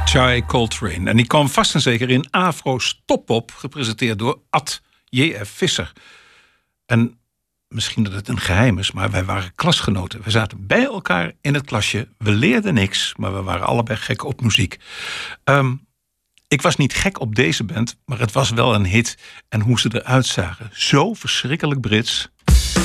Chai Coltrane. En die kwam vast en zeker in Afro's Toppop, gepresenteerd door Ad J.F. Visser. En misschien dat het een geheim is, maar wij waren klasgenoten. We zaten bij elkaar in het klasje. We leerden niks, maar we waren allebei gek op muziek. Ik was niet gek op deze band, maar het was wel een hit. En hoe ze eruit zagen. Zo verschrikkelijk Brits.